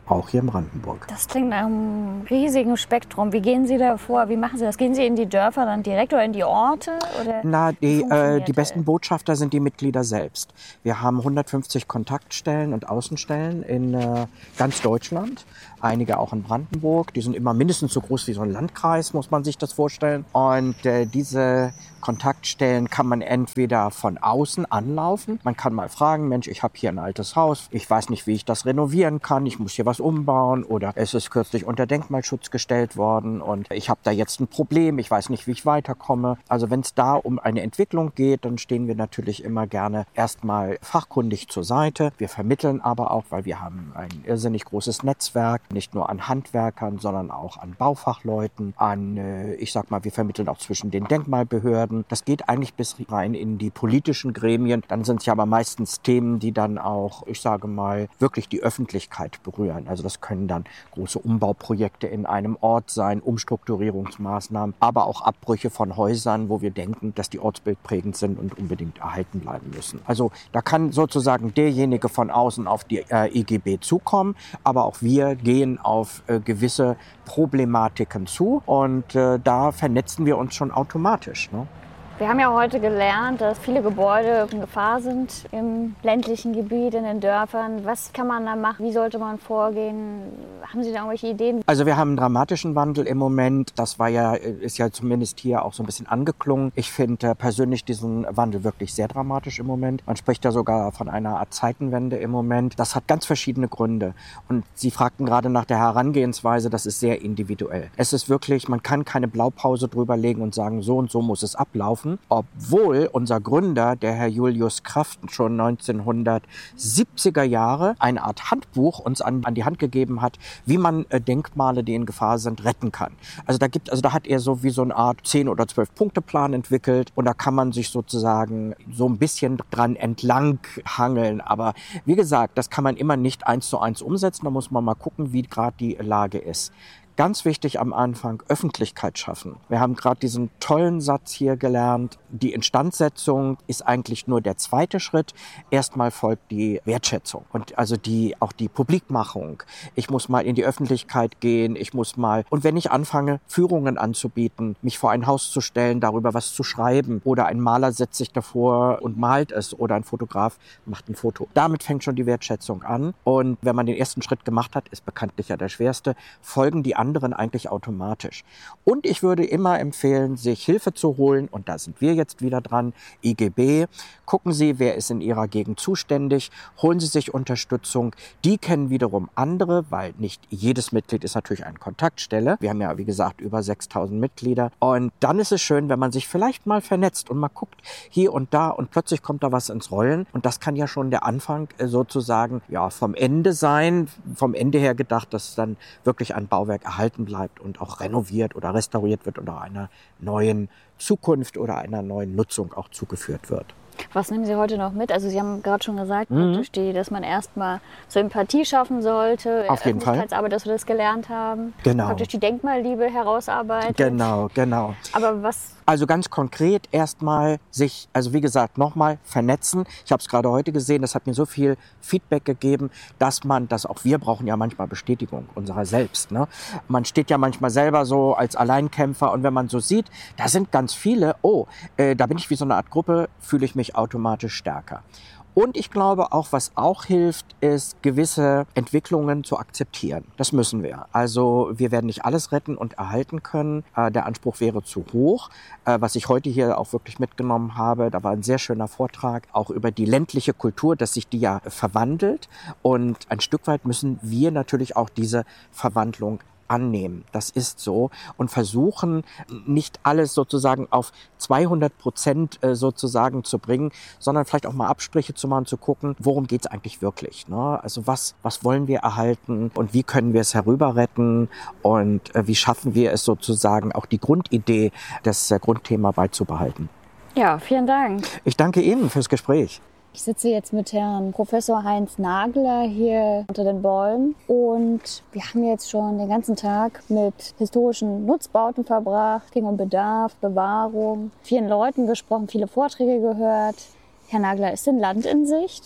auch hier in Brandenburg. Das klingt nach einem riesigen Spektrum. Wie gehen Sie da vor? Wie machen Sie das? Gehen Sie in die Dörfer dann direkt oder in die Orte? Oder Na, die, äh, die besten Botschafter sind die Mitglieder selbst. Wir haben hundertfünfzig Kontaktstellen und Außenstellen in äh, ganz Deutschland. Einige auch in Brandenburg. Die sind immer mindestens so groß wie so ein Landkreis, muss man sich das vorstellen. Und äh, diese Kontaktstellen kann man entweder von außen anlaufen. Man kann mal fragen, Mensch, ich habe hier ein altes Haus. Ich weiß nicht, wie ich das renovieren kann. Ich muss hier was umbauen. Oder es ist kürzlich unter Denkmalschutz gestellt worden und ich habe da jetzt ein Problem. Ich weiß nicht, wie ich weiterkomme. Also wenn es da um eine Entwicklung geht, dann stehen wir natürlich immer gerne erstmal fachkundig zur Seite. Wir vermitteln aber auch, weil wir haben ein irrsinnig großes Netzwerk, nicht nur an Handwerkern, sondern auch an Baufachleuten, an, äh, ich sag mal, wir vermitteln auch zwischen den Denkmalbehörden. Das geht eigentlich bis rein in die politischen Gremien. Dann sind es ja aber meistens Themen, die dann auch, ich sage mal, wirklich die Öffentlichkeit berühren. Also das können dann große Umbauprojekte in einem Ort sein, Umstrukturierungsmaßnahmen, aber auch Abbrüche von Häusern, wo wir denken, dass die ortsbildprägend sind und unbedingt erhalten bleiben müssen. Also da kann sozusagen derjenige von außen auf die äh, I G B zukommen, aber auch wir gehen auf äh, gewisse Problematiken zu und äh, da vernetzen wir uns schon automatisch, ne? Wir haben ja heute gelernt, dass viele Gebäude in Gefahr sind im ländlichen Gebiet, in den Dörfern. Was kann man da machen? Wie sollte man vorgehen? Haben Sie da irgendwelche Ideen? Also wir haben einen dramatischen Wandel im Moment. Das war ja, ist ja zumindest hier auch so ein bisschen angeklungen. Ich finde persönlich diesen Wandel wirklich sehr dramatisch im Moment. Man spricht ja sogar von einer Art Zeitenwende im Moment. Das hat ganz verschiedene Gründe. Und Sie fragten gerade nach der Herangehensweise, das ist sehr individuell. Es ist wirklich, man kann keine Blaupause drüber legen und sagen, so und so muss es ablaufen. Obwohl unser Gründer, der Herr Julius Kraft, schon neunzehnhundertsiebziger Jahre eine Art Handbuch uns an, an die Hand gegeben hat, wie man äh, Denkmale, die in Gefahr sind, retten kann. Also da gibt, also da hat er so wie so eine Art zehn oder zwölf Punkte Plan entwickelt und da kann man sich sozusagen so ein bisschen dran entlang hangeln. Aber wie gesagt, das kann man immer nicht eins zu eins umsetzen. Da muss man mal gucken, wie gerade die Lage ist. Ganz wichtig am Anfang, Öffentlichkeit schaffen. Wir haben gerade diesen tollen Satz hier gelernt. Die Instandsetzung ist eigentlich nur der zweite Schritt. Erstmal folgt die Wertschätzung und also die, auch die Publikmachung. Ich muss mal in die Öffentlichkeit gehen. Ich muss mal, und wenn ich anfange, Führungen anzubieten, mich vor ein Haus zu stellen, darüber was zu schreiben oder ein Maler setzt sich davor und malt es oder ein Fotograf macht ein Foto. Damit fängt schon die Wertschätzung an. Und wenn man den ersten Schritt gemacht hat, ist bekanntlich ja der schwerste, folgen die anderen eigentlich automatisch. Und ich würde immer empfehlen, sich Hilfe zu holen, und da sind wir jetzt wieder dran, I G B. Gucken Sie, wer ist in Ihrer Gegend zuständig, holen Sie sich Unterstützung. Die kennen wiederum andere, weil nicht jedes Mitglied ist natürlich eine Kontaktstelle. Wir haben ja, wie gesagt, über sechstausend Mitglieder. Und dann ist es schön, wenn man sich vielleicht mal vernetzt und mal guckt, hier und da, und plötzlich kommt da was ins Rollen. Und das kann ja schon der Anfang sozusagen ja, vom Ende sein, vom Ende her gedacht, dass dann wirklich ein Bauwerk erhalten bleibt und auch renoviert oder restauriert wird oder einer neuen Zukunft oder einer neuen Nutzung auch zugeführt wird. Was nehmen Sie heute noch mit? Also Sie haben gerade schon gesagt, Mhm. die, dass man erstmal Sympathie schaffen sollte, Auf jeden Fall. Öffentlichkeitsarbeit, dass wir das gelernt haben. Genau. Praktisch die Denkmalliebe herausarbeitet. Genau, genau. Aber was... Also ganz konkret erstmal sich, also wie gesagt, nochmal vernetzen. Ich habe es gerade heute gesehen, das hat mir so viel Feedback gegeben, dass man, dass auch wir brauchen ja manchmal Bestätigung unserer selbst. Ne? Man steht ja manchmal selber so als Alleinkämpfer und wenn man so sieht, da sind ganz viele, oh, äh, da bin ich wie so eine Art Gruppe, fühle ich mich automatisch stärker. Und ich glaube auch, was auch hilft, ist, gewisse Entwicklungen zu akzeptieren. Das müssen wir. Also wir werden nicht alles retten und erhalten können. Äh, der Anspruch wäre zu hoch. Äh, was ich heute hier auch wirklich mitgenommen habe, da war ein sehr schöner Vortrag, auch über die ländliche Kultur, dass sich die ja verwandelt. Und ein Stück weit müssen wir natürlich auch diese Verwandlung annehmen. Das ist so. Und versuchen, nicht alles sozusagen auf zweihundert Prozent sozusagen zu bringen, sondern vielleicht auch mal Abstriche zu machen, zu gucken, worum geht es eigentlich wirklich. Ne? Also was, was wollen wir erhalten und wie können wir es herüber retten und äh, wie schaffen wir es sozusagen, auch die Grundidee, das äh, Grundthema beizubehalten. Ja, vielen Dank. Ich danke Ihnen fürs Gespräch. Ich sitze jetzt mit Herrn Professor Heinz Nagler hier unter den Bäumen und wir haben jetzt schon den ganzen Tag mit historischen Nutzbauten verbracht, ging um Bedarf, Bewahrung, vielen Leuten gesprochen, viele Vorträge gehört. Herr Nagler, ist denn Land in Sicht?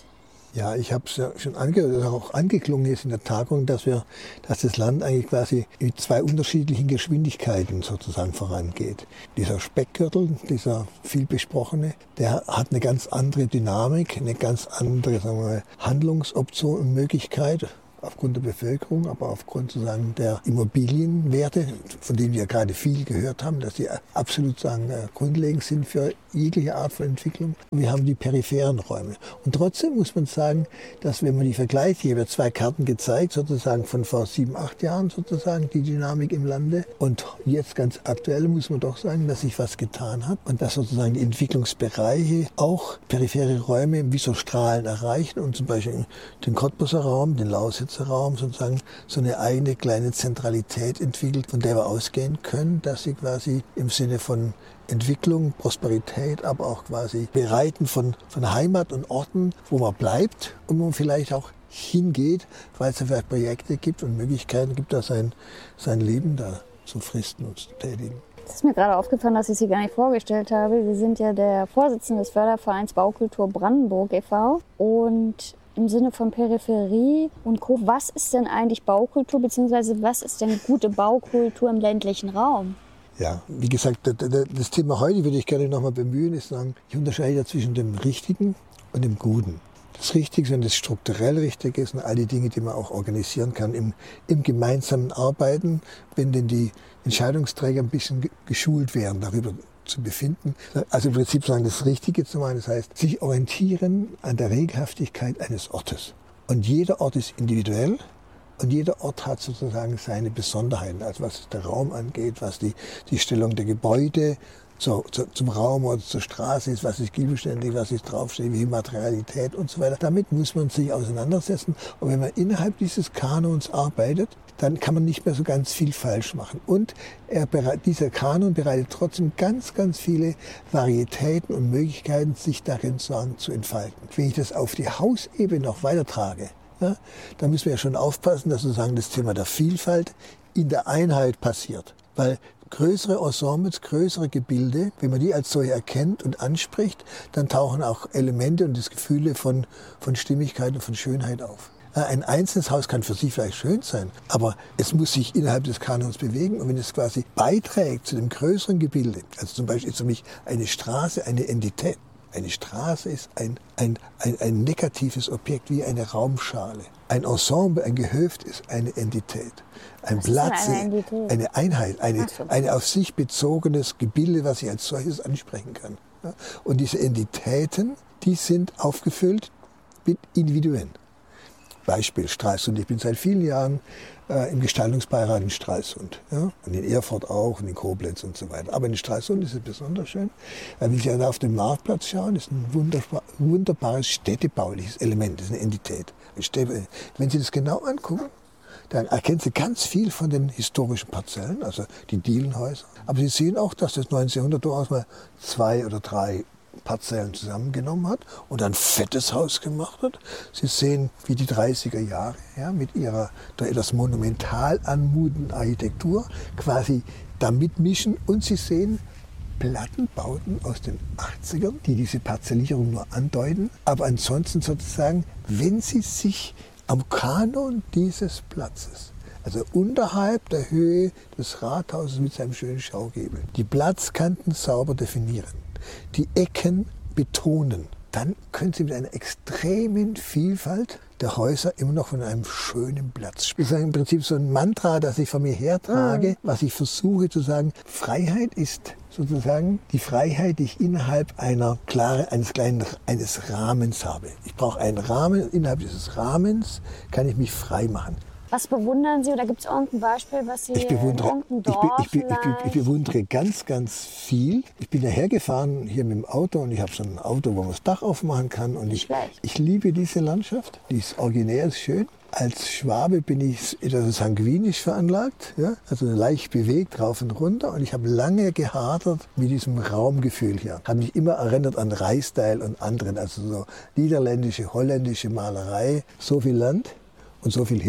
Ja, ich habe es ja schon ange auch angeklungen jetzt in der Tagung, dass wir, dass das Land eigentlich quasi mit zwei unterschiedlichen Geschwindigkeiten sozusagen vorangeht. Dieser Speckgürtel, dieser viel besprochene, der hat eine ganz andere Dynamik, eine ganz andere, sagen wir mal, Handlungsoption und Möglichkeit. Aufgrund der Bevölkerung, aber aufgrund sozusagen der Immobilienwerte, von denen wir gerade viel gehört haben, dass sie absolut sagen, grundlegend sind für jegliche Art von Entwicklung. Und wir haben die peripheren Räume. Und trotzdem muss man sagen, dass wenn man die vergleicht, ich habe ja zwei Karten gezeigt, sozusagen von vor sieben, acht Jahren sozusagen, die Dynamik im Lande. Und jetzt ganz aktuell muss man doch sagen, dass sich was getan hat und dass sozusagen die Entwicklungsbereiche auch periphere Räume wie so Strahlen erreichen und zum Beispiel den Cottbuser Raum, den Lausitzer Raum sozusagen so eine eigene kleine Zentralität entwickelt, von der wir ausgehen können, dass sie quasi im Sinne von Entwicklung, Prosperität, aber auch quasi Bereiten von, von Heimat und Orten, wo man bleibt und wo man vielleicht auch hingeht, weil es vielleicht Projekte gibt und Möglichkeiten gibt, da sein, sein Leben da zu fristen und zu tätigen. Es ist mir gerade aufgefallen, dass ich Sie gar nicht vorgestellt habe. Sie sind ja der Vorsitzende des Fördervereins Baukultur Brandenburg e V und im Sinne von Peripherie und Co. Was ist denn eigentlich Baukultur, beziehungsweise was ist denn gute Baukultur im ländlichen Raum? Ja, wie gesagt, das Thema heute würde ich gerne noch mal bemühen, ist sagen, ich unterscheide ja zwischen dem Richtigen und dem Guten. Das Richtige, wenn das strukturell richtig ist und all die Dinge, die man auch organisieren kann im, im gemeinsamen Arbeiten, wenn denn die Entscheidungsträger ein bisschen geschult werden, darüber zu befinden. Also im Prinzip sagen, das Richtige zu machen, das heißt, sich orientieren an der Regelhaftigkeit eines Ortes. Und jeder Ort ist individuell und jeder Ort hat sozusagen seine Besonderheiten, also was der Raum angeht, was die, die Stellung der Gebäude zu, zu, zum Raum oder zur Straße ist, was ist giebelständig, was ist draufsteht, wie Materialität und so weiter. Damit muss man sich auseinandersetzen. Und wenn man innerhalb dieses Kanons arbeitet, dann kann man nicht mehr so ganz viel falsch machen. Und er, dieser Kanon bereitet trotzdem ganz, ganz viele Varietäten und Möglichkeiten, sich darin sagen, zu entfalten. Wenn ich das auf die Hausebene noch weitertrage, ja, dann müssen wir ja schon aufpassen, dass sozusagen das Thema der Vielfalt in der Einheit passiert. Weil größere Ensembles, größere Gebilde, wenn man die als solche erkennt und anspricht, dann tauchen auch Elemente und das Gefühle von, von Stimmigkeit und von Schönheit auf. Ein einzelnes Haus kann für sich vielleicht schön sein, aber es muss sich innerhalb des Kanons bewegen. Und wenn es quasi beiträgt zu dem größeren Gebilde, also zum Beispiel ist für mich eine Straße eine Entität. Eine Straße ist ein, ein, ein, ein negatives Objekt wie eine Raumschale. Ein Ensemble, ein Gehöft ist eine Entität. Ein Was Platz, ist denn eine Entität? eine Einheit, eine, so. eine auf sich bezogenes Gebilde, was ich als solches ansprechen kann. Und diese Entitäten, die sind aufgefüllt mit Individuen. Beispiel Stralsund. Ich bin seit vielen Jahren äh, im Gestaltungsbeirat in Stralsund. Ja? Und in Erfurt auch und in Koblenz und so weiter. Aber in Stralsund ist es besonders schön, weil wenn Sie da auf den Marktplatz schauen, ist ein wunderbar, wunderbares städtebauliches Element, das ist eine Entität. Eine Städte, wenn Sie das genau angucken, dann erkennen Sie ganz viel von den historischen Parzellen, also die Dielenhäuser. Aber Sie sehen auch, dass das neunzehnhundert durchaus mal zwei oder drei Parzellen zusammengenommen hat und ein fettes Haus gemacht hat. Sie sehen, wie die dreißiger Jahre ja, mit ihrer da etwas monumental anmutenden Architektur quasi da mitmischen und Sie sehen Plattenbauten aus den achtzigern, die diese Parzellierung nur andeuten. Aber ansonsten sozusagen, wenn Sie sich am Kanon dieses Platzes, also unterhalb der Höhe des Rathauses mit seinem schönen Schaugiebel, die Platzkanten sauber definieren, die Ecken betonen, dann können Sie mit einer extremen Vielfalt der Häuser immer noch von einem schönen Platz sprechen. Das ist im Prinzip so ein Mantra, das ich von mir hertrage, was ich versuche zu sagen. Freiheit ist sozusagen die Freiheit, die ich innerhalb einer klare, eines kleinen eines Rahmens habe. Ich brauche einen Rahmen und innerhalb dieses Rahmens kann ich mich frei machen. Was bewundern Sie oder gibt es irgendein Beispiel, was Sie ich bewundere, in irgendeinem ich, Dorf ich, ich, ich, ich bewundere ganz, ganz viel. Ich bin daher gefahren hier mit dem Auto und ich habe so ein Auto, wo man das Dach aufmachen kann. Und ich, ich liebe diese Landschaft, die ist originär, ist schön. Als Schwabe bin ich etwas sanguinisch veranlagt, ja? Also leicht bewegt, rauf und runter. Und ich habe lange gehadert mit diesem Raumgefühl hier. Habe mich immer erinnert an Reißteil und anderen, also so niederländische, holländische Malerei. So viel Land und so viel Himmel.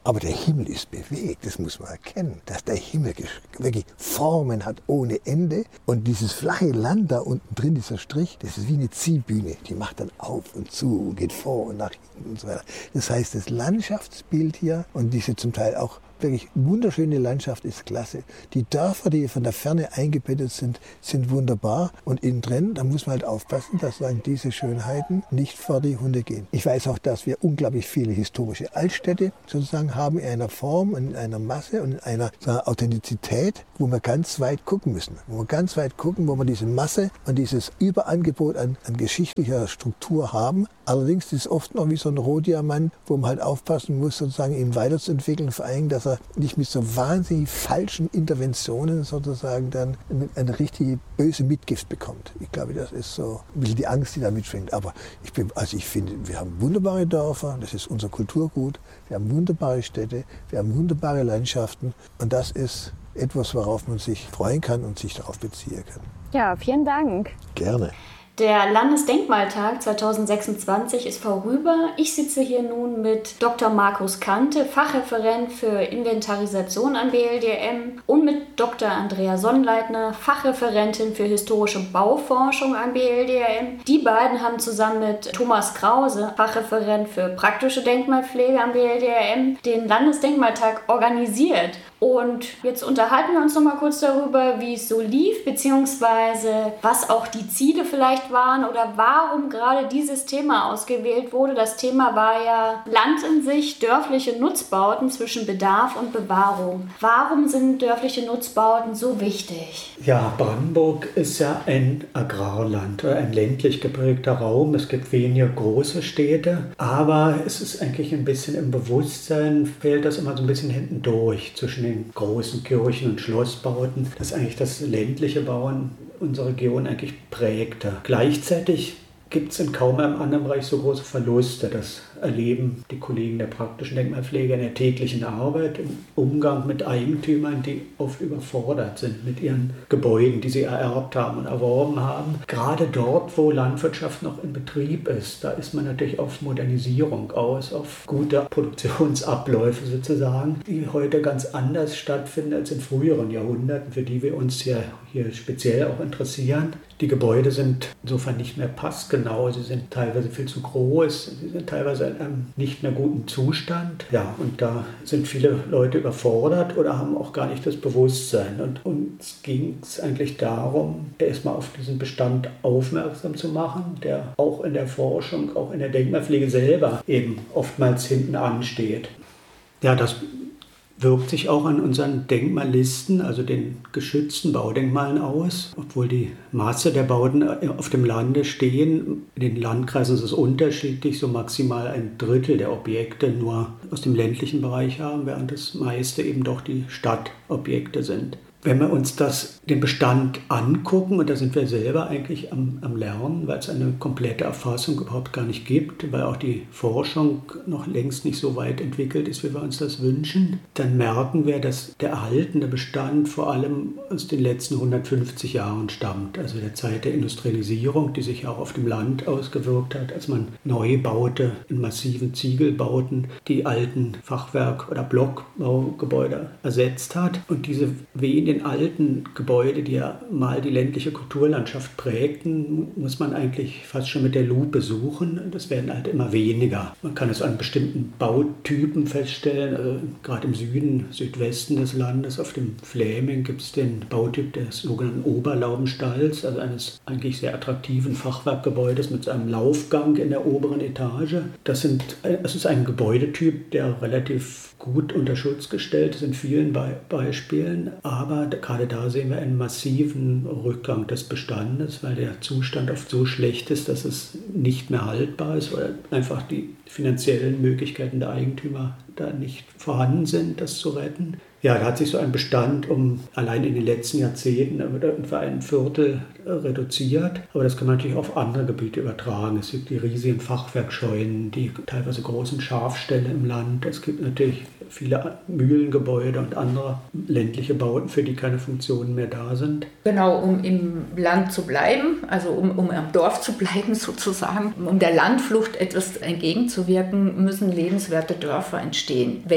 Aber der Himmel ist bewegt, das muss man erkennen, dass der Himmel wirklich Formen hat ohne Ende. Und dieses flache Land da unten drin, dieser Strich, das ist wie eine Ziehbühne. Die macht dann auf und zu und geht vor und nach hinten und so weiter. Das heißt, das Landschaftsbild hier und diese zum Teil auch wirklich wunderschöne Landschaft ist klasse. Die Dörfer, die von der Ferne eingebettet sind, sind wunderbar. Und innen drin, da muss man halt aufpassen, dass sagen, diese Schönheiten nicht vor die Hunde gehen. Ich weiß auch, dass wir unglaublich viele historische Altstädte sozusagen haben in einer Form, in einer Masse und in einer sagen, Authentizität, wo wir ganz weit gucken müssen. Wo wir ganz weit gucken, wo wir diese Masse und dieses Überangebot an, an geschichtlicher Struktur haben. Allerdings ist es oft noch wie so ein Rohdiamant, wo man halt aufpassen muss, sozusagen ihn weiterzuentwickeln, vor allem, dass er nicht mit so wahnsinnig falschen Interventionen sozusagen dann eine, eine richtige böse Mitgift bekommt. Ich glaube, das ist so ein bisschen die Angst, die da mitschwingt. Aber ich, bin, also ich finde, wir haben wunderbare Dörfer, das ist unser Kulturgut, wir haben wunderbare Städte, wir haben wunderbare Landschaften und das ist etwas, worauf man sich freuen kann und sich darauf beziehen kann. Ja, vielen Dank. Gerne. Der Landesdenkmaltag zweitausendsechsundzwanzig ist vorüber. Ich sitze hier nun mit Doktor Markus Kante, Fachreferent für Inventarisation am B L D M, und mit Doktor Andrea Sonnleitner, Fachreferentin für historische Bauforschung am B L D M. Die beiden haben zusammen mit Thomas Krause, Fachreferent für praktische Denkmalpflege am B L D M, den Landesdenkmaltag organisiert. Und jetzt unterhalten wir uns noch mal kurz darüber, wie es so lief, beziehungsweise was auch die Ziele vielleicht waren oder warum gerade dieses Thema ausgewählt wurde. Das Thema war ja Land in sich, dörfliche Nutzbauten zwischen Bedarf und Bewahrung. Warum sind dörfliche Nutzbauten so wichtig? Ja, Brandenburg ist ja ein Agrarland, ein ländlich geprägter Raum. Es gibt weniger große Städte, aber es ist eigentlich ein bisschen im Bewusstsein, fällt das immer so ein bisschen hinten durch zwischen den großen Kirchen- und Schlossbauten, dass eigentlich das ländliche Bauen unsere Region eigentlich prägte. Gleichzeitig gibt es in kaum einem anderen Bereich so große Verluste. Das erleben die Kollegen der praktischen Denkmalpflege in der täglichen Arbeit, im Umgang mit Eigentümern, die oft überfordert sind mit ihren Gebäuden, die sie ererbt haben und erworben haben. Gerade dort, wo Landwirtschaft noch in Betrieb ist, da ist man natürlich auf Modernisierung aus, auf gute Produktionsabläufe sozusagen, die heute ganz anders stattfinden als in früheren Jahrhunderten, für die wir uns hier, hier speziell auch interessieren. Die Gebäude sind insofern nicht mehr passgenau, sie sind teilweise viel zu groß, sie sind teilweise in einem nicht mehr guten Zustand. Ja, und da sind viele Leute überfordert oder haben auch gar nicht das Bewusstsein. Und uns ging es eigentlich darum, erstmal auf diesen Bestand aufmerksam zu machen, der auch in der Forschung, auch in der Denkmalpflege selber eben oftmals hinten ansteht. Ja, das wirkt sich auch an unseren Denkmallisten, also den geschützten Baudenkmalen aus. Obwohl die Maße der Bauten auf dem Lande stehen, in den Landkreisen ist es unterschiedlich, so maximal ein Drittel der Objekte nur aus dem ländlichen Bereich haben, während das meiste eben doch die Stadtobjekte sind. Wenn wir uns das, den Bestand angucken, und da sind wir selber eigentlich am, am Lernen, weil es eine komplette Erfassung überhaupt gar nicht gibt, weil auch die Forschung noch längst nicht so weit entwickelt ist, wie wir uns das wünschen, dann merken wir, dass der erhaltene Bestand vor allem aus den letzten hundertfünfzig Jahren stammt, also der Zeit der Industrialisierung, die sich auch auf dem Land ausgewirkt hat, als man neu baute, in massiven Ziegelbauten, die alten Fachwerk- oder Blockbaugebäude ersetzt hat. Und diese wenigen alten Gebäude, die ja mal die ländliche Kulturlandschaft prägten, muss man eigentlich fast schon mit der Lupe suchen. Das werden halt immer weniger. Man kann es an bestimmten Bautypen feststellen. Also gerade im Süden, Südwesten des Landes, auf dem Fläming, gibt es den Bautyp des sogenannten Oberlaubenstalls, also eines eigentlich sehr attraktiven Fachwerkgebäudes mit einem Laufgang in der oberen Etage. Das, sind, das ist ein Gebäudetyp, der relativ gut unter Schutz gestellt ist in vielen Be- Beispielen, aber gerade da sehen wir einen massiven Rückgang des Bestandes, weil der Zustand oft so schlecht ist, dass es nicht mehr haltbar ist oder einfach die finanziellen Möglichkeiten der Eigentümer da nicht vorhanden sind, das zu retten. Ja, da hat sich so ein Bestand um allein in den letzten Jahrzehnten etwa ein Viertel reduziert. Aber das kann man natürlich auf andere Gebiete übertragen. Es gibt die riesigen Fachwerkscheunen, die teilweise großen Schafställe im Land. Es gibt natürlich viele Mühlengebäude und andere ländliche Bauten, für die keine Funktionen mehr da sind. Genau, um im Land zu bleiben, also um, um am Dorf zu bleiben sozusagen, um der Landflucht etwas entgegenzuwirken, müssen lebenswerte Dörfer entstehen. Wenn es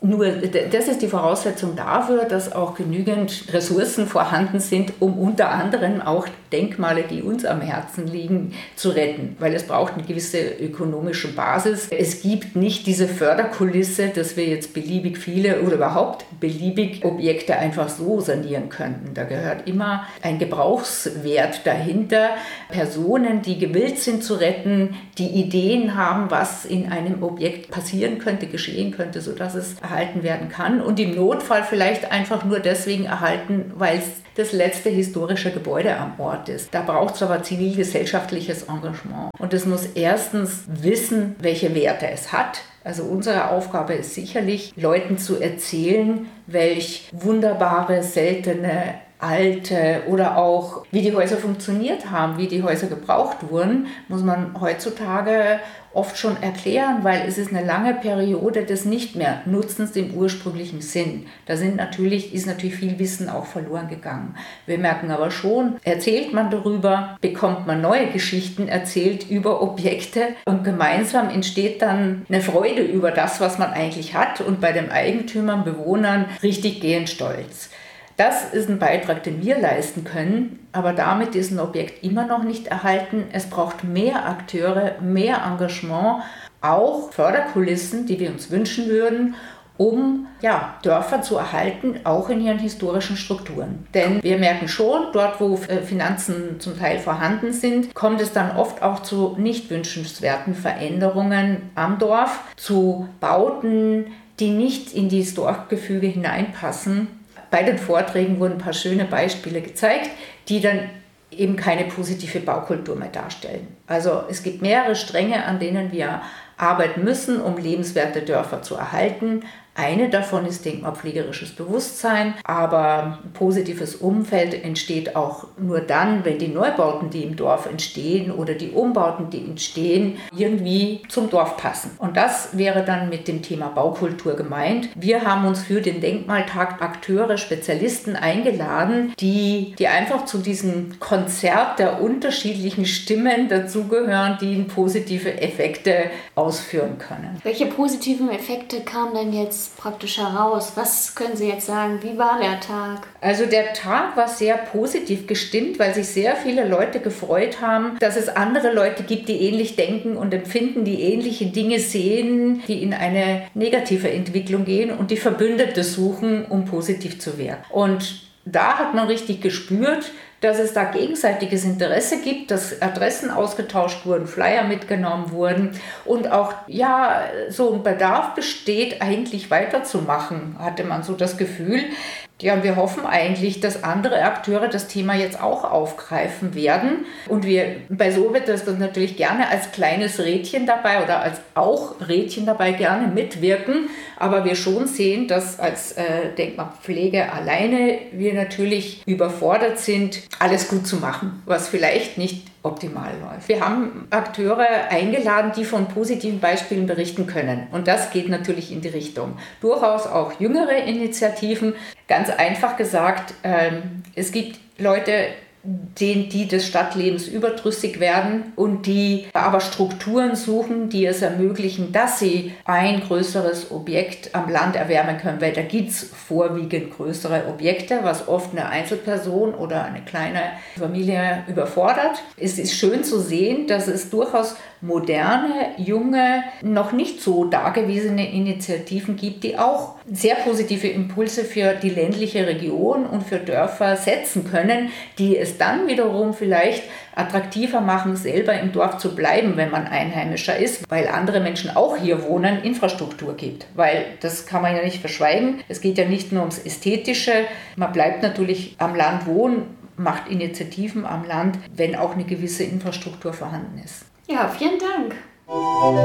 Nur das ist die Voraussetzung dafür, dass auch genügend Ressourcen vorhanden sind, um unter anderem auch Denkmale, die uns am Herzen liegen, zu retten. Weil es braucht eine gewisse ökonomische Basis. Es gibt nicht diese Förderkulisse, dass wir jetzt beliebig viele oder überhaupt beliebig Objekte einfach so sanieren könnten. Da gehört immer ein Gebrauchswert dahinter. Personen, die gewillt sind zu retten, die Ideen haben, was in einem Objekt passieren könnte, geschehen könnte, sodass es erhalten werden kann und im Notfall vielleicht einfach nur deswegen erhalten, weil es das letzte historische Gebäude am Ort ist. Da braucht es aber zivilgesellschaftliches Engagement. Und es muss erstens wissen, welche Werte es hat. Also unsere Aufgabe ist sicherlich, Leuten zu erzählen, welch wunderbare, seltene, alte oder auch wie die Häuser funktioniert haben, wie die Häuser gebraucht wurden, muss man heutzutage oft schon erklären, weil es ist eine lange Periode des nicht mehr Nutzens im ursprünglichen Sinn. Da sind natürlich, ist natürlich viel Wissen auch verloren gegangen. Wir merken aber schon, erzählt man darüber, bekommt man neue Geschichten erzählt über Objekte und gemeinsam entsteht dann eine Freude über das, was man eigentlich hat und bei den Eigentümern, Bewohnern richtig gehend stolz. Das ist ein Beitrag, den wir leisten können, aber damit ist ein Objekt immer noch nicht erhalten. Es braucht mehr Akteure, mehr Engagement, auch Förderkulissen, die wir uns wünschen würden, um ja, Dörfer zu erhalten, auch in ihren historischen Strukturen. Denn wir merken schon, dort wo Finanzen zum Teil vorhanden sind, kommt es dann oft auch zu nicht wünschenswerten Veränderungen am Dorf, zu Bauten, die nicht in dieses Dorfgefüge hineinpassen. Bei den Vorträgen wurden ein paar schöne Beispiele gezeigt, die dann eben keine positive Baukultur mehr darstellen. Also es gibt mehrere Stränge, an denen wir arbeiten müssen, um lebenswerte Dörfer zu erhalten. Eine davon ist denkmalpflegerisches Bewusstsein, aber ein positives Umfeld entsteht auch nur dann, wenn die Neubauten, die im Dorf entstehen oder die Umbauten, die entstehen, irgendwie zum Dorf passen. Und das wäre dann mit dem Thema Baukultur gemeint. Wir haben uns für den Denkmaltag Akteure, Spezialisten eingeladen, die, die einfach zu diesem Konzert der unterschiedlichen Stimmen dazugehören, die positive Effekte ausführen können. Welche positiven Effekte kamen denn jetzt praktisch heraus? Was können Sie jetzt sagen? Wie war der Tag? Also der Tag war sehr positiv gestimmt, weil sich sehr viele Leute gefreut haben, dass es andere Leute gibt, die ähnlich denken und empfinden, die ähnliche Dinge sehen, die in eine negative Entwicklung gehen und die Verbündete suchen, um positiv zu werden. Und da hat man richtig gespürt, dass es da gegenseitiges Interesse gibt, dass Adressen ausgetauscht wurden, Flyer mitgenommen wurden und auch ja so ein Bedarf besteht, eigentlich weiterzumachen, hatte man so das Gefühl. Ja, und wir hoffen eigentlich, dass andere Akteure das Thema jetzt auch aufgreifen werden. Und wir bei Sobit das natürlich gerne als kleines Rädchen dabei oder als auch Rädchen dabei gerne mitwirken. Aber wir schon sehen, dass als äh, Denkmalpflege alleine wir natürlich überfordert sind, alles gut zu machen, was vielleicht nicht optimal läuft. Wir haben Akteure eingeladen, die von positiven Beispielen berichten können. Und das geht natürlich in die Richtung. Durchaus auch jüngere Initiativen. Ganz einfach gesagt, ähm, es gibt Leute, denen, die des Stadtlebens überdrüssig werden und die aber Strukturen suchen, die es ermöglichen, dass sie ein größeres Objekt am Land erwärmen können, weil da gibt es vorwiegend größere Objekte, was oft eine Einzelperson oder eine kleine Familie überfordert. Es ist schön zu sehen, dass es durchaus moderne, junge, noch nicht so dagewesene Initiativen gibt, die auch sehr positive Impulse für die ländliche Region und für Dörfer setzen können, die es dann wiederum vielleicht attraktiver machen, selber im Dorf zu bleiben, wenn man Einheimischer ist, weil andere Menschen auch hier wohnen, Infrastruktur gibt. Weil das kann man ja nicht verschweigen. Es geht ja nicht nur ums Ästhetische. Man bleibt natürlich am Land wohnen, macht Initiativen am Land, wenn auch eine gewisse Infrastruktur vorhanden ist. Ja, vielen Dank.